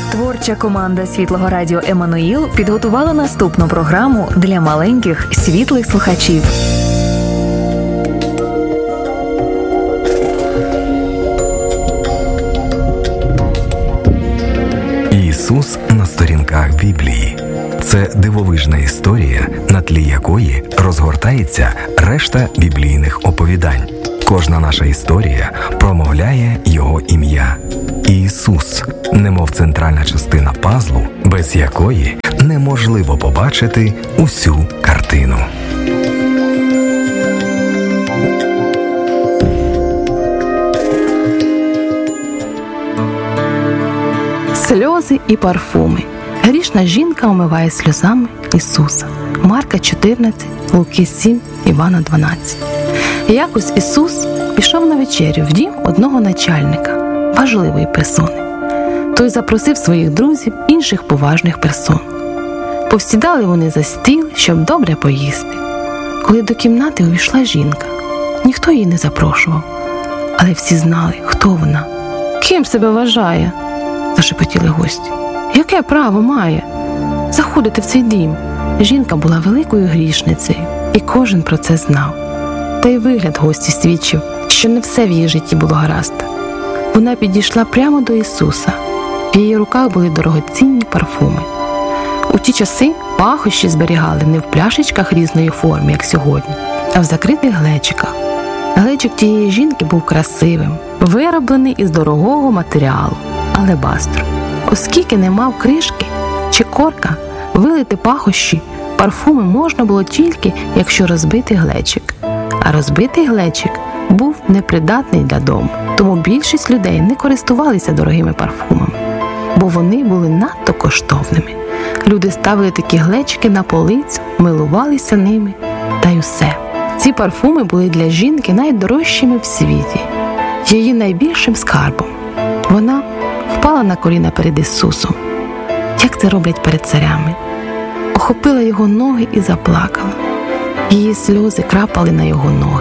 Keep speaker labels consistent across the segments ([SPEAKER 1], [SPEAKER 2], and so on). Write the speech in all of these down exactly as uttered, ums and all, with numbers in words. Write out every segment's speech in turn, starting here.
[SPEAKER 1] Творча команда Світлого радіо «Еммануїл» підготувала наступну програму для маленьких світлих слухачів.
[SPEAKER 2] Ісус на сторінках Біблії. Це дивовижна історія, на тлі якої розгортається решта біблійних оповідань. Кожна наша історія промовляє Його ім'я. Ісус, немов центральна частина пазлу, без якої неможливо побачити усю картину.
[SPEAKER 3] Сльози і парфуми. Грішна жінка омиває сльозами Ісуса. Марка чотирнадцять, Луки сім, Івана дванадцять. Якось Ісус пішов на вечерю в дім одного начальника, важливої персони. Той запросив своїх друзів, інших поважних персон. Повсідали вони за стіл, щоб добре поїсти. Коли до кімнати увійшла жінка, ніхто її не запрошував, але всі знали, хто вона. «Ким себе вважає?» – зашепотіли гості. «Яке право має заходити в цей дім?» Жінка була великою грішницею, і кожен про це знав. Та й вигляд гості свідчив, що не все в її житті було гаразд. Вона підійшла прямо до Ісуса. В її руках були дорогоцінні парфуми. У ті часи пахощі зберігали не в пляшечках різної форми, як сьогодні, а в закритих глечиках. Глечик тієї жінки був красивим, вироблений із дорогого матеріалу – алебастру. Оскільки не мав кришки чи корка, вилити пахощі, парфуми можна було тільки, якщо розбити глечик. А розбитий глечик був непридатний для дому, тому більшість людей не користувалися дорогими парфумами, бо вони були надто коштовними. Люди ставили такі глечики на полицю, милувалися ними, та й усе. Ці парфуми були для жінки найдорожчими в світі, її найбільшим скарбом. Вона впала на коліна перед Ісусом, як це роблять перед царями, охопила його ноги і заплакала. Її сльози крапали на його ноги.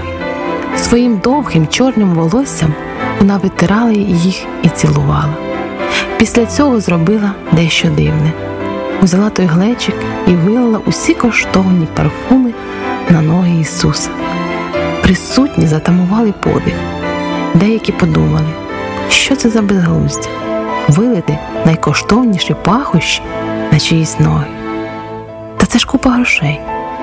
[SPEAKER 3] Своїм довгим чорним волоссям вона витирала їх і цілувала. Після цього зробила дещо дивне. Взяла той глечик і вилила усі коштовні парфуми на ноги Ісуса. Присутні затамували подих. Деякі подумали, що це за безглуздя – вилити найкоштовніші пахощі на чиїсь ноги. Та це ж купа грошей.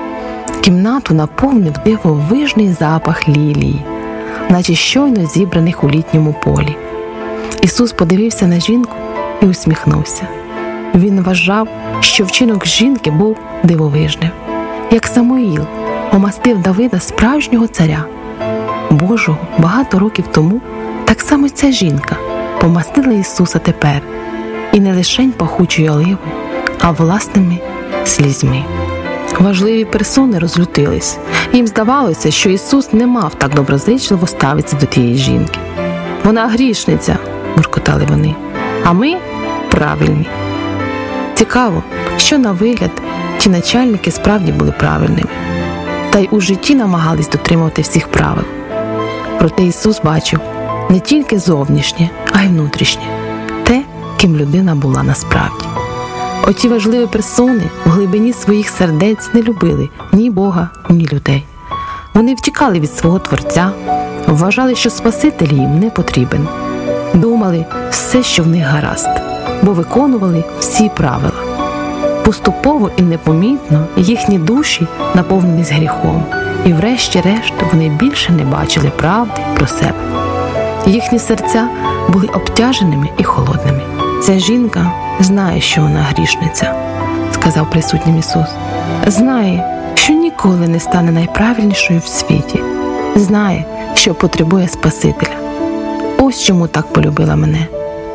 [SPEAKER 3] Кімнату наповнив дивовижний запах лілії, наче щойно зібраних у літньому полі. Ісус подивився на жінку і усміхнувся. Він вважав, що вчинок жінки був дивовижним. Як Самуїл омастив Давида, справжнього царя Божого, багато років тому, так само ця жінка помастила Ісуса тепер, і не лишень пахучою оливою, а власними слізьми. Важливі персони розлютились. Їм здавалося, що Ісус не мав так доброзичливо ставитися до тієї жінки. «Вона грішниця», – буркотали вони, – «а ми правильні». Цікаво, що на вигляд ті начальники справді були правильними, та й у житті намагались дотримувати всіх правил. Проте Ісус бачив не тільки зовнішнє, а й внутрішнє – те, ким людина була насправді. Оті важливі персони в глибині своїх сердець не любили ні Бога, ні людей. Вони втікали від свого Творця, вважали, що Спаситель їм не потрібен. Думали все, що в них гаразд, бо виконували всі правила. Поступово і непомітно їхні душі наповнились гріхом, і врешті-решт вони більше не бачили правди про себе. Їхні серця були обтяженими і холодними. Ця жінка знає, що вона грішниця, сказав присутнім Ісус. Знає, що ніколи не стане найправильнішою в світі. Знає, що потребує Спасителя. Ось чому так полюбила мене.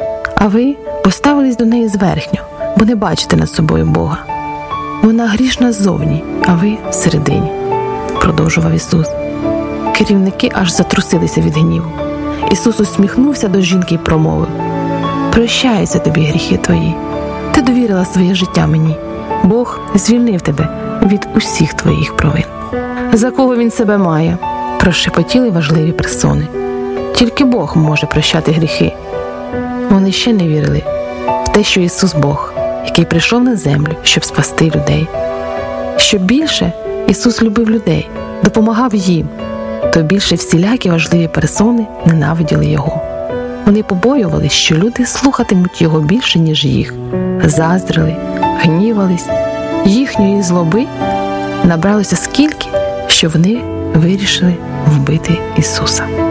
[SPEAKER 3] А ви поставились до неї зверхньо, бо не бачите над собою Бога. Вона грішна ззовні, а ви всередині, продовжував Ісус. Керівники аж затрусилися від гніву. Ісус усміхнувся до жінки і промовив: «Прощаються тобі гріхи твої. Ти довірила своє життя мені. Бог звільнив тебе від усіх твоїх провин». «За кого він себе має?» – прошепотіли важливі персони. «Тільки Бог може прощати гріхи». Вони ще не вірили в те, що Ісус Бог, який прийшов на землю, щоб спасти людей. Що більше Ісус любив людей, допомагав їм, то більше всілякі важливі персони ненавиділи Його. Вони побоювались, що люди слухатимуть Його більше, ніж їх, заздрили, гнівались. Їхньої злоби набралося скільки, що вони вирішили вбити Ісуса.